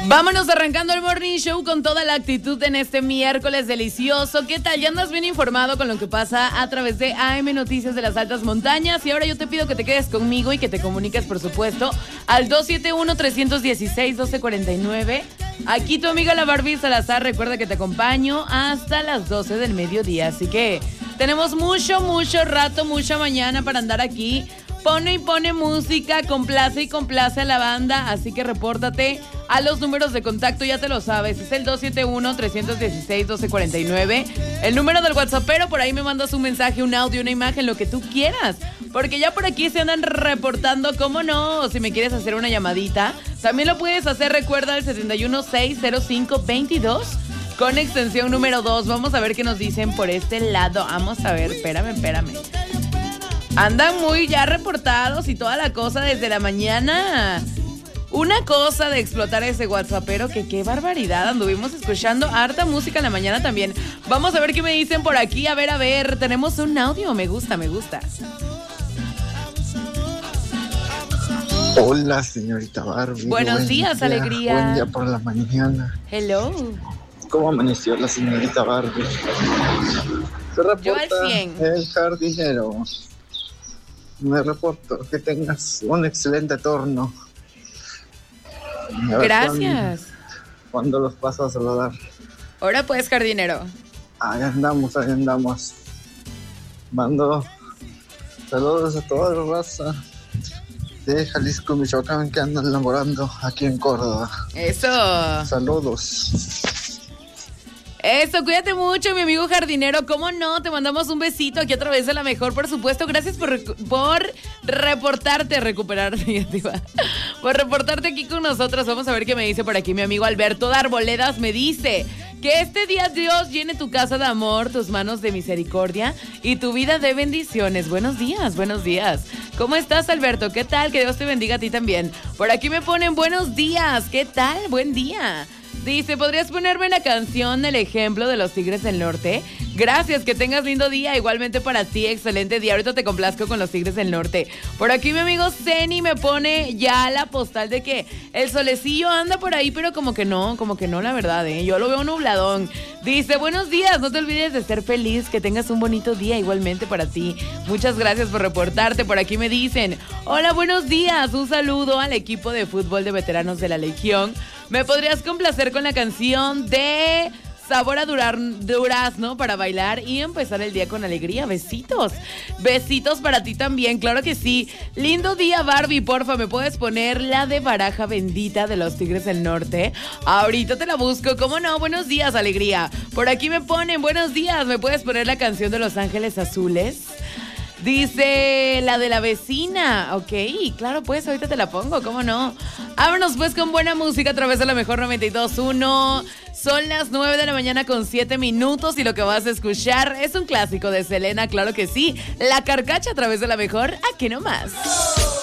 Vámonos arrancando el Morning Show con toda la actitud en este miércoles delicioso. ¿Qué tal? ¿Ya andas bien informado con lo que pasa a través de AM Noticias de las Altas Montañas? Y ahora yo te pido que te quedes conmigo y que te comuniques, por supuesto, al 271-316-1249. Aquí tu amiga la Barbie Salazar. Recuerda que te acompaño hasta las 12 del mediodía. Así que tenemos mucho rato, mucha mañana para andar aquí. Pone y pone música, complace y complace a la banda, así que repórtate a los números de contacto, ya te lo sabes, es el 271-316-1249, el número del WhatsAppero, por ahí me mandas un mensaje, un audio, una imagen, lo que tú quieras, porque ya por aquí se andan reportando, cómo no, si me quieres hacer una llamadita, también lo puedes hacer, recuerda, el 7160522, con extensión número 2, vamos a ver qué nos dicen por este lado, vamos a ver, espérame. Andan muy ya reportados y toda la cosa desde la mañana. Una cosa de explotar ese WhatsAppero, que qué barbaridad. Anduvimos escuchando harta música en la mañana también. Vamos a ver qué me dicen por aquí. A ver. Tenemos un audio. Me gusta. Hola, señorita Barbie. Buenos días, alegría. Buen día por la mañana. Hello. ¿Cómo amaneció la señorita Barbie? Se reporta Yo al 100. El jardinero. Me reporto que tengas un excelente turno. Gracias. ¿Cuándo los paso a saludar? Ahora pues, jardinero. Ahí andamos. Mando saludos a toda la raza de Jalisco, Michoacán, que andan laborando aquí en Córdoba. Eso. Saludos. Eso, cuídate mucho, mi amigo jardinero. ¿Cómo no? Te mandamos un besito aquí a través de La Mejor, por supuesto. Gracias por reportarte, por reportarte aquí con nosotros. Vamos a ver qué me dice por aquí mi amigo Alberto de Arboledas. Me dice que este día Dios llene tu casa de amor, tus manos de misericordia y tu vida de bendiciones. Buenos días. ¿Cómo estás, Alberto? ¿Qué tal? Que Dios te bendiga a ti también. Por aquí me ponen buenos días. ¿Qué tal? Buen día. Dice, ¿podrías ponerme la canción El Ejemplo de los Tigres del Norte? Gracias, que tengas lindo día. Igualmente para ti, excelente día. Ahorita te complazco con los Tigres del Norte. Por aquí mi amigo Zeni me pone ya la postal de que el solecillo anda por ahí, pero como que no, la verdad, yo lo veo nubladón. Dice, buenos días, no te olvides de ser feliz, que tengas un bonito día igualmente para ti. Muchas gracias por reportarte. Por aquí me dicen, hola, buenos días, un saludo al equipo de fútbol de veteranos de la Legión. ¿Me podrías complacer con la canción de Sabor a Durazno para bailar y empezar el día con alegría? Besitos para ti también, claro que sí. Lindo día, Barbie, porfa, ¿me puedes poner la de Baraja Bendita de los Tigres del Norte? Ahorita te la busco, ¿cómo no? Buenos días, alegría. Por aquí me ponen, buenos días, ¿me puedes poner la canción de Los Ángeles Azules? Dice, la de la vecina. Ok, claro, pues ahorita te la pongo, ¿cómo no? Vámonos pues con buena música a través de La Mejor 92.1. Son las 9 de la mañana con 7 minutos y lo que vas a escuchar es un clásico de Selena, claro que sí. La Carcacha a través de La Mejor, aquí nomás.